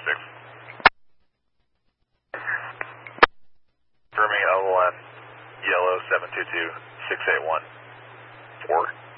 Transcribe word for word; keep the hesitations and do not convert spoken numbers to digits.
six. Confirming L one, yellow seven two two, six eight one, four.